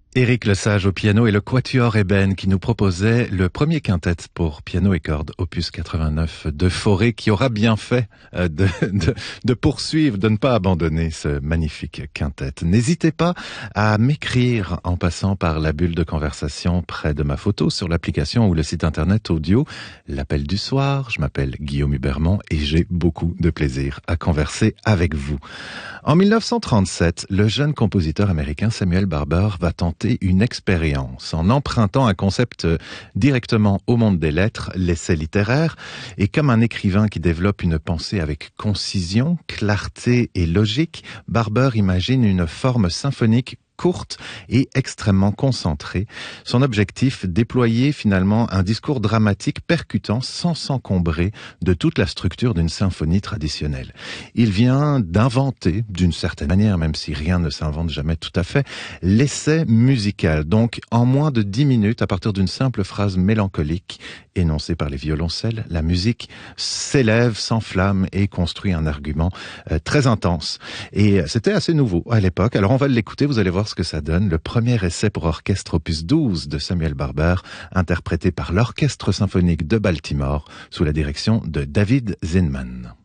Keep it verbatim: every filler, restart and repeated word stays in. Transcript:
Éric Lesage au piano et le Quatuor Ébène qui nous proposait le premier quintet pour piano et cordes, opus quatre-vingt-neuf de Fauré, qui aura bien fait de, de, de poursuivre, de ne pas abandonner ce magnifique quintet. N'hésitez pas à m'écrire en passant par la bulle de conversation près de ma photo sur l'application ou le site internet audio L'Appel du Soir. Je m'appelle Guillaume Hubermont et j'ai beaucoup de plaisir à converser avec vous. En mille neuf cent trente-sept, le jeune compositeur américain Samuel Barber va tenter une expérience en empruntant un concept directement au monde des lettres, l'essai littéraire, et comme un écrivain qui développe une pensée avec concision, clarté et logique, Barber imagine une forme symphonique courte et extrêmement concentrée. Son objectif, déployer finalement un discours dramatique percutant sans s'encombrer de toute la structure d'une symphonie traditionnelle. Il vient d'inventer, d'une certaine manière, même si rien ne s'invente jamais tout à fait, l'essai musical. Donc, en moins de dix minutes, à partir d'une simple phrase mélancolique énoncée par les violoncelles, la musique s'élève, s'enflamme et construit un argument euh, très intense. Et c'était assez nouveau à l'époque. Alors on va l'écouter, vous allez voir ce que ça donne. Le premier essai pour orchestre opus douze de Samuel Barber, interprété par l'Orchestre symphonique de Baltimore sous la direction de David Zinman.